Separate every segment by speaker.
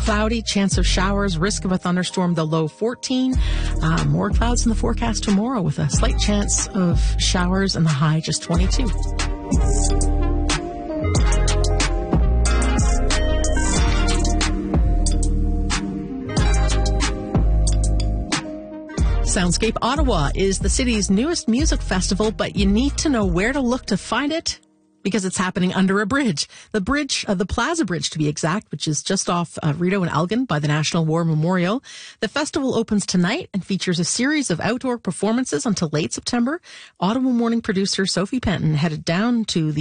Speaker 1: cloudy, chance of showers, risk of a thunderstorm, the low 14. More clouds in the forecast tomorrow with a slight chance of showers and the high just 22. Soundscape Ottawa is the city's newest music festival, but you need to know where to look to find it because it's happening under a bridge. The Plaza Bridge to be exact, which is just off Rideau and Elgin by the National War Memorial. The festival opens tonight and features a series of outdoor performances until late September. Ottawa Morning producer Sophie Penton headed down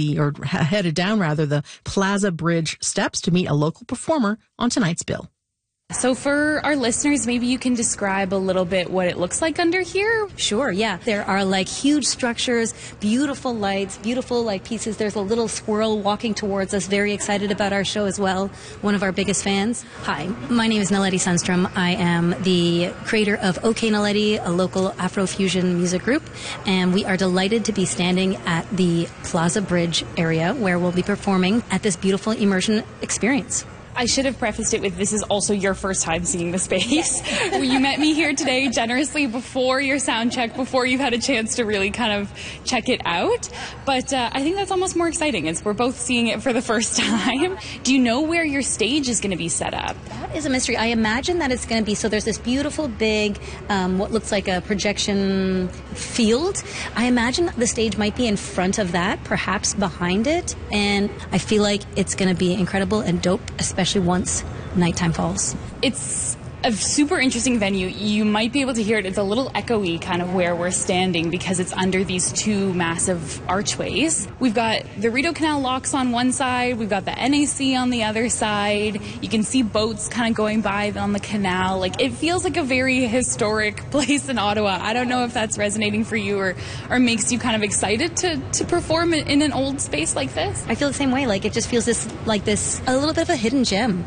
Speaker 1: the Plaza Bridge steps to meet a local performer on tonight's bill.
Speaker 2: So for our listeners, maybe you can describe a little bit what it looks like under here?
Speaker 3: Sure, yeah. There are like huge structures, beautiful lights, beautiful like pieces. There's a little squirrel walking towards us, very excited about our show as well, one of our biggest fans. Hi, my name is Naledi Sundstrom. I am the creator of OK Naledi, a local Afrofusion music group, and we are delighted to be standing at the Plaza Bridge area where we'll be performing at this beautiful immersion experience.
Speaker 2: I should have prefaced it with this is also your first time seeing the space. You met me here today generously before your sound check, before you've had a chance to really kind of check it out. But I think that's almost more exciting as we're both seeing it for the first time. Do you know where your stage is going to be set up?
Speaker 3: That is a mystery. I imagine that it's going to be, so there's this beautiful big, what looks like a projection field. I imagine the stage might be in front of that, perhaps behind it. And I feel like it's going to be incredible and dope, especially once nighttime falls.
Speaker 2: It's a super interesting venue. You might be able to hear it. It's a little echoey kind of where we're standing because it's under these two massive archways. We've got the Rideau Canal locks on one side. We've got the NAC on the other side. You can see boats kind of going by on the canal. Like, it feels like a very historic place in Ottawa. I don't know if that's resonating for you or makes you kind of excited to perform in an old space like this.
Speaker 3: I feel the same way. Like, it just feels a little bit of a hidden gem.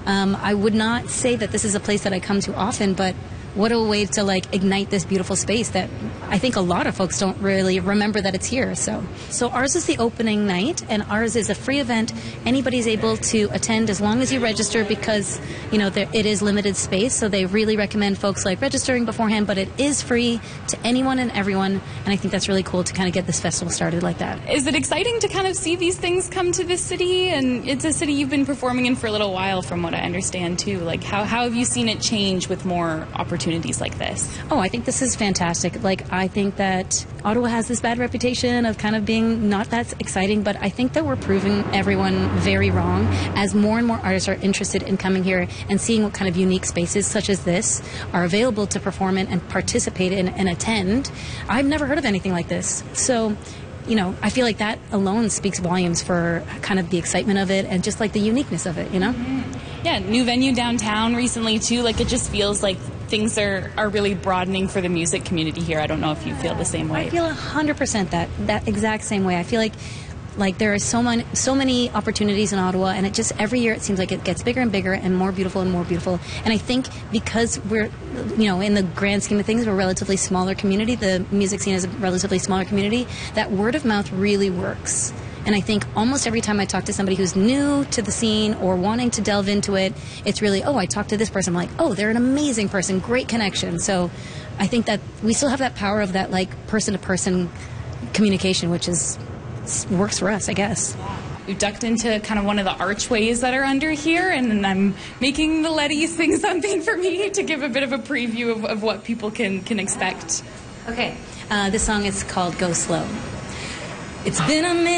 Speaker 3: I would not say that this is a place that I come to often, but what a way to like ignite this beautiful space that I think a lot of folks don't really remember that it's here. So ours is the opening night, and ours is a free event. Anybody's able to attend as long as you register because, you know, it is limited space. So they really recommend folks like registering beforehand, but it is free to anyone and everyone. And I think that's really cool to kind of get this festival started like that.
Speaker 2: Is it exciting to kind of see these things come to this city? And it's a city you've been performing in for a little while from what I understand too. Like how have you seen it change with more opportunities like this?
Speaker 3: Oh, I think this is fantastic. Like, I think that Ottawa has this bad reputation of kind of being not that exciting, but I think that we're proving everyone very wrong as more and more artists are interested in coming here and seeing what kind of unique spaces such as this are available to perform in and participate in and attend. I've never heard of anything like this. So, you know, I feel like that alone speaks volumes for kind of the excitement of it and just like the uniqueness of it, you know?
Speaker 2: Mm-hmm. Yeah, new venue downtown recently too. Like, it just feels like things are really broadening for the music community here. I don't know if you feel the same way.
Speaker 3: I feel 100% that exact same way. I feel like there are so many opportunities in Ottawa, and it just every year it seems like it gets bigger and bigger and more beautiful and more beautiful. And I think because we're, you know, in the grand scheme of things, we're a relatively smaller community, the music scene is a relatively smaller community, that word of mouth really works. And I think almost every time I talk to somebody who's new to the scene or wanting to delve into it, it's really, oh, I talked to this person. I'm like, oh, they're an amazing person, great connection. So I think that we still have that power of that, like, person-to-person communication, which works for us, I guess.
Speaker 2: We've ducked into kind of one of the archways that are under here, and I'm making the Letty sing something for me to give a bit of a preview of what people can expect.
Speaker 3: Okay. This song is called Go Slow. It's been a minute.